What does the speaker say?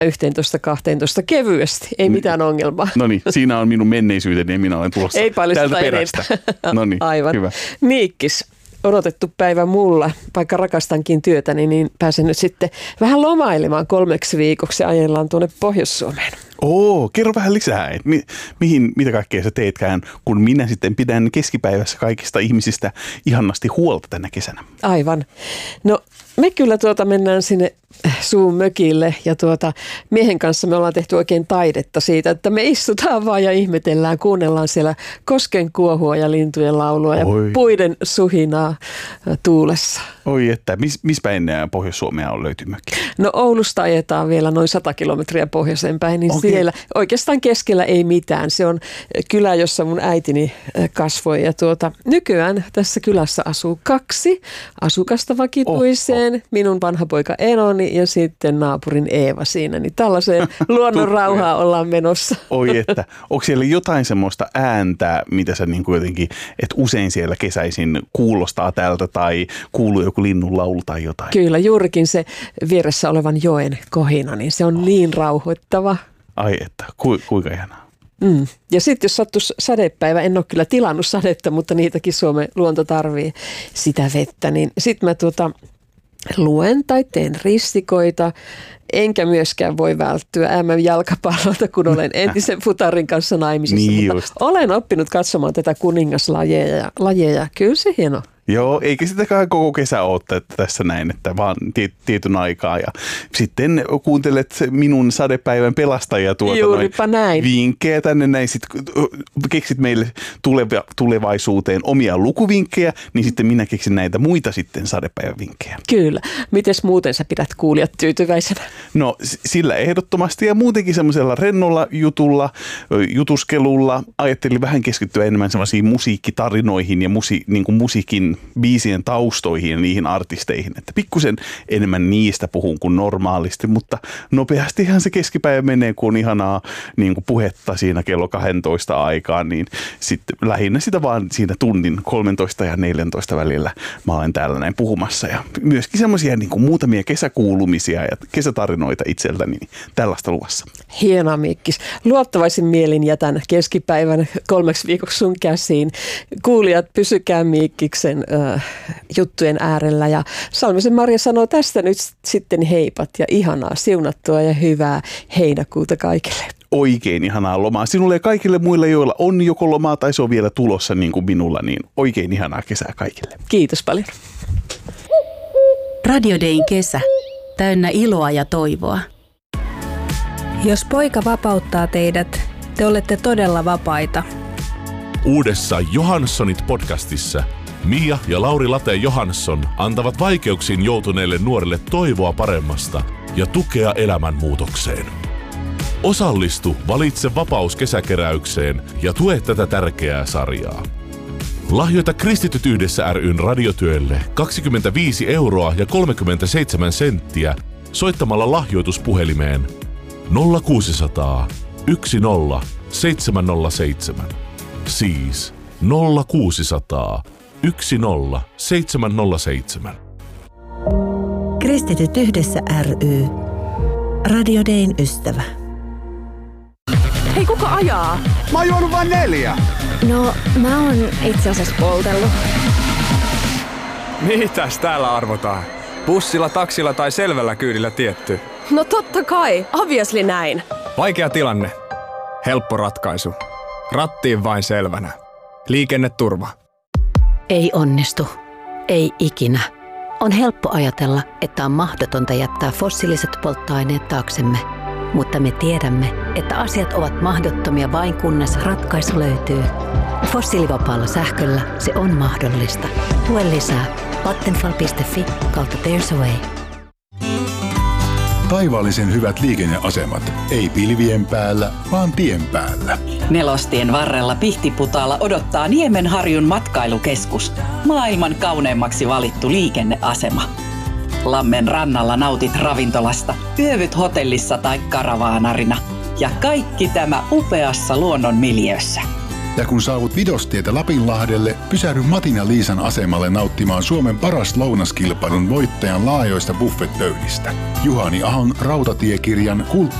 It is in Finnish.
11-12 kevyesti, ei mitään ongelmaa. No niin, siinä on minun menneisyyteni ja minä olen tulossa täältä perästä. No niin, aivan. Hyvä. Miikkis, odotettu päivä mulla, vaikka rakastankin työtäni, niin pääsen nyt sitten vähän lomailemaan 3 viikoksi ja ajellaan tuonne Pohjois-Suomeen. Kerro vähän lisää, että mitä kaikkea sä teetkään, kun minä sitten pidän keskipäivässä kaikista ihmisistä ihanasti huolta tänä kesänä. Aivan. No me kyllä mennään sinne suun mökille ja miehen kanssa me ollaan tehty oikein taidetta siitä, että me istutaan vaan ja ihmetellään, kuunnellaan siellä kosken kuohua ja lintujen laulua ja puiden suhinaa tuulessa. Oi että, missä ennen Pohjois-Suomea on löytyy mökki? No Oulusta ajetaan vielä noin 100 kilometriä pohjoiseen päin, niin siellä oikeastaan keskellä ei mitään. Se on kylä, jossa mun äitini kasvoi ja nykyään tässä kylässä asuu 2 asukasta vakituiseen, minun vanha poika Enoni ja sitten naapurin Eeva siinä, niin tällaiseen luonnon rauhaan ollaan menossa. Oi että, onko siellä jotain semmoista ääntä, mitä sä niin kuin jotenkin, että usein siellä kesäisin kuulostaa täältä tai kuuluu joku linnun laulu tai jotain? Kyllä, juurikin se vieressä olevan joen kohina, niin se on niin rauhoittava. Ai että, kuinka ihanaa. Ja sitten jos sattuisi sadepäivä, en ole kyllä tilannut sadetta, mutta niitäkin Suomen luonto tarvii sitä vettä, niin sitten mä luen tai teen ristikoita, enkä myöskään voi välttyä MM-jalkapallolta, kun olen entisen futarin kanssa naimisissa, niin mutta olen oppinut katsomaan tätä kuningaslajeja. Kyllä se hieno. Joo, eikä sitäkään koko kesä ole tässä näin, että vaan tietyn aikaa. Ja sitten kuuntelet minun sadepäivän pelastajia vinkkejä tänne näin. Sitten keksit meille tulevaisuuteen omia lukuvinkkejä, niin sitten minä keksin näitä muita sitten sadepäivän vinkkejä. Kyllä. Mites muuten sä pidät kuulijat tyytyväisenä? No sillä ehdottomasti ja muutenkin semmoisella rennolla jutuskelulla. Ajattelin vähän keskittyä enemmän semmoisiin musiikkitarinoihin ja niin kuin musiikin biisien taustoihin ja niihin artisteihin, että pikkusen enemmän niistä puhun kuin normaalisti, mutta nopeastihan se keskipäivä menee, kun on ihanaa niin kuin puhetta siinä kello 12 aikaan, niin sitten lähinnä sitä vaan siinä tunnin 13 ja 14 välillä mä olen täällä näin puhumassa ja myöskin semmoisia niin kuin muutamia kesäkuulumisia ja kesätarinoita itseltäni, niin tällaista luvassa. Hienoa Miikkis. Luottavaisin mielin jätän keskipäivän 3 viikoksi sun käsiin. Kuulijat, pysykää Miikkiksen juttujen äärellä ja Salmisen Marja sanoo tästä nyt sitten heipat ja ihanaa, siunattua ja hyvää heinäkuuta kaikille. Oikein ihanaa lomaa sinulle ja kaikille muille, joilla on joko lomaa tai se on vielä tulossa niin kuin minulla, niin oikein ihanaa kesää kaikille. Kiitos paljon. Radio Dayn kesä. Täynnä iloa ja toivoa. Jos poika vapauttaa teidät, te olette todella vapaita. Uudessa Johanssonit podcastissa Mia ja Lauri Late Johansson antavat vaikeuksiin joutuneille nuorille toivoa paremmasta ja tukea elämänmuutokseen. Osallistu Valitse vapaus -kesäkeräykseen ja tue tätä tärkeää sarjaa. Lahjoita Kristityt yhdessä ry:n radiotyölle 25 € ja 37 senttiä soittamalla lahjoituspuhelimeen 0600 10 707. Siis 0600 10 707. Kristityt yhdessä ry. Radio Dayn ystävä. Hei, kuka ajaa? Mä oon juonut vain 4. No, mä oon itse asiassa poltellut. Mitäs täällä arvotaan? Bussilla, taksilla tai selvällä kyydillä tietty? No totta kai, obviously näin. Vaikea tilanne. Helppo ratkaisu. Rattiin vain selvänä. Liikenneturva. Ei onnistu. Ei ikinä. On helppo ajatella, että on mahdotonta jättää fossiiliset polttoaineet taaksemme. Mutta me tiedämme, että asiat ovat mahdottomia vain kunnes ratkaisu löytyy. Fossiilivapaalla sähköllä se on mahdollista. Tue lisää vattenfall.fi/There's a way. Taivaallisen hyvät liikenneasemat. Ei pilvien päällä, vaan tien päällä. Nelostien varrella Pihtiputaalla odottaa Niemenharjun matkailukeskus. Maailman kauneimmaksi valittu liikenneasema. Lammen rannalla nautit ravintolasta, yövyt hotellissa tai karavaanarina. Ja kaikki tämä upeassa luonnon miljöössä. Ja kun saavut Vidostietä Lapinlahdelle, pysähdy Matin ja Liisan asemalle nauttimaan Suomen paras lounaskilpailun voittajan laajoista buffetpöydistä. Juhani Ahon rautatiekirjan